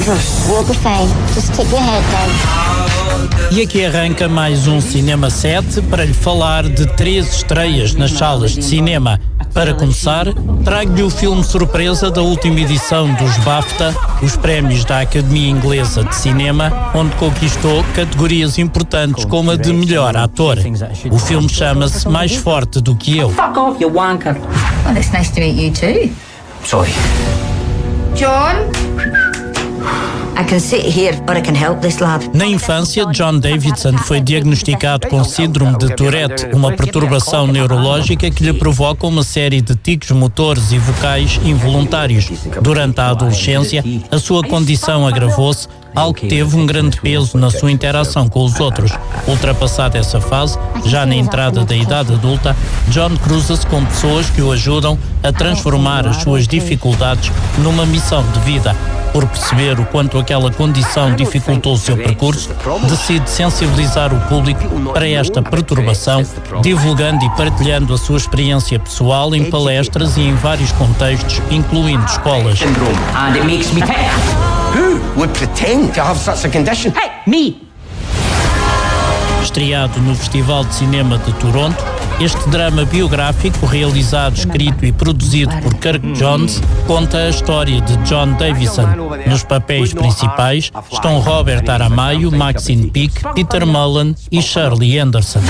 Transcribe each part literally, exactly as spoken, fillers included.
Walk of fame. Just keep your head down. E aqui arranca mais um Cinema sete para lhe falar de três estreias nas salas de cinema. Para começar, trago-lhe o filme surpresa da última edição dos BAFTA, os prémios da Academia Inglesa de Cinema, onde conquistou categorias importantes como a de melhor ator. O filme chama-se Mais Forte do que Eu. Fuck off, you wanker. Well, it's nice to meet you too. Sorry. John? I can sit here or I can help this lad. Na infância, John Davidson foi diagnosticado com síndrome de Tourette, uma perturbação neurológica que lhe provoca uma série de tiques motores e vocais involuntários. Durante a adolescência, a sua condição agravou-se, algo que teve um grande peso na sua interação com os outros. Ultrapassada essa fase, já na entrada da idade adulta, John cruza-se com pessoas que o ajudam a transformar as suas dificuldades numa missão de vida. Por perceber o quanto aquela condição dificultou o seu percurso, decide sensibilizar o público para esta perturbação, divulgando e partilhando a sua experiência pessoal em palestras e em vários contextos, incluindo escolas. And it makes me tick. Who would pretend to have such a condition? Hey, me! Estreado no Festival de Cinema de Toronto, este drama biográfico, realizado, escrito e produzido por Kirk Jones, conta a história de John Davidson. Nos papéis principais estão Robert Aramayo, Maxine Peake, Peter Mullen e Shirley Anderson.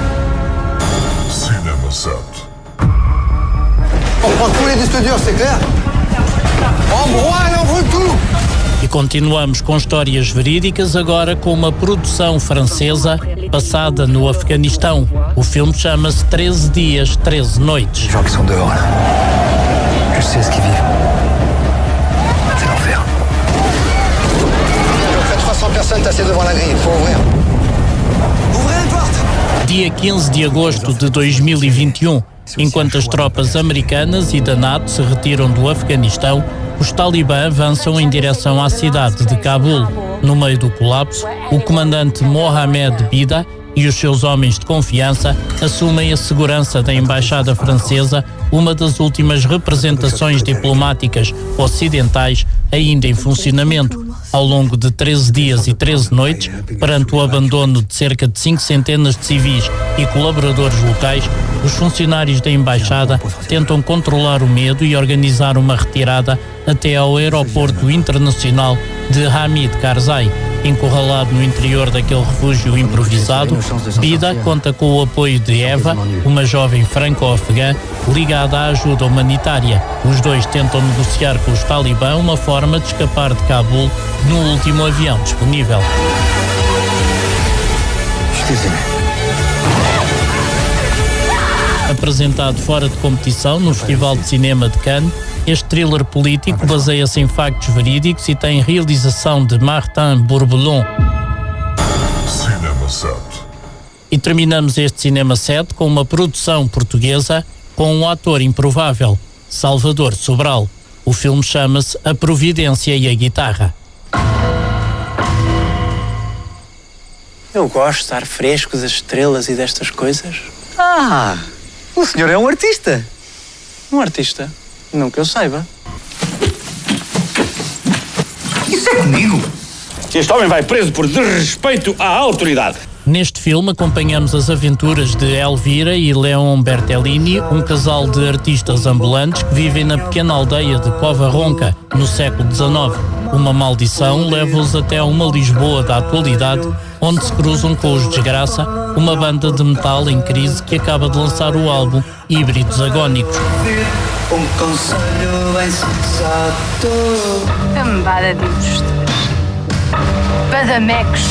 Cinema sete. On prend tous les disques durs, c'est clair? En broie, on brûle tout! E continuamos com histórias verídicas, agora com uma produção francesa passada no Afeganistão. O filme chama-se treze dias, treze noites. Les gens qui sont dehors, là. Je sais ce qu'ils vivent. C'est l'enfer. À peu près trois cents personnes tassées devant la grille. Il faut ouvrir. Ouvrez les portes! Dia quinze de agosto de dois mil e vinte e um, enquanto as tropas americanas e da NATO se retiram do Afeganistão, os talibã avançam em direção à cidade de Cabul. No meio do colapso, o comandante Mohamed Bida e os seus homens de confiança assumem a segurança da embaixada francesa, uma das últimas representações diplomáticas ocidentais ainda em funcionamento. Ao longo de treze dias e treze noites, perante o abandono de cerca de cinco centenas de civis e colaboradores locais, os funcionários da embaixada tentam controlar o medo e organizar uma retirada até ao aeroporto internacional de Hamid Karzai. Encurralado no interior daquele refúgio improvisado, Bida conta com o apoio de Eva, uma jovem franco-afegã ligada à ajuda humanitária. Os dois tentam negociar com os talibã uma forma de escapar de Cabul no último avião disponível. Apresentado fora de competição no Festival de Cinema de Cannes, este thriller político baseia-se em factos verídicos e tem realização de Martin Bourboulon. Cinema sete. E terminamos este Cinema sete com uma produção portuguesa com um ator improvável, Salvador Sobral. O filme chama-se A Providência e a Guitarra. Eu gosto de estar fresco das estrelas e destas coisas. Ah, o senhor é um artista. Um artista? Não que eu saiba. Isso é comigo. Este homem vai preso por desrespeito à autoridade. Neste filme acompanhamos as aventuras de Elvira e Leon Bertellini, um casal de artistas ambulantes que vivem na pequena aldeia de Cova Ronca, no século dezenove. Uma maldição leva-os até a uma Lisboa da atualidade, onde se cruzam com os Desgraça, uma banda de metal em crise que acaba de lançar o álbum Híbridos Agónicos. Um conselho insensato. Cambada de impostos. Badamecos.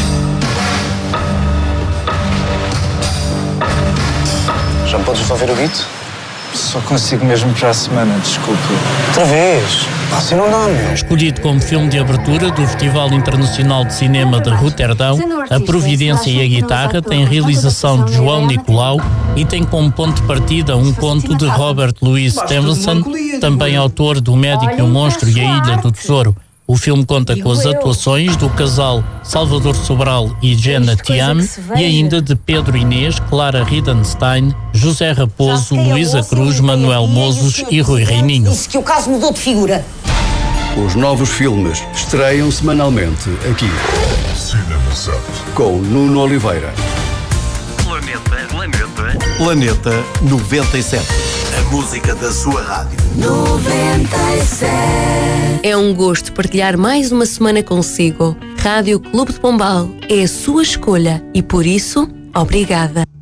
Já me podes ouvir o beat? Só consigo mesmo para a semana, desculpe. Outra vez? Assim não dá, meu. Escolhido como filme de abertura do Festival Internacional de Cinema de Roterdão, A Providência e a Guitarra tem realização de João Nicolau e tem como ponto de partida um conto de Robert Louis Stevenson, também autor do Médico e o Monstro e a Ilha do Tesouro. O filme conta com as atuações do casal Salvador Sobral e Jenna Thiam e ainda de Pedro Inês, Clara Ridenstein, José Raposo, Luísa Cruz, Manuel Mozos e Rui Reininho. Disse que o caso mudou de figura. Os novos filmes estreiam semanalmente aqui. Com Nuno Oliveira. Planeta, Planeta. Planeta noventa e sete. A música da sua rádio. noventa e sete. É um gosto partilhar mais uma semana consigo. Rádio Clube de Pombal é a sua escolha e por isso, obrigada.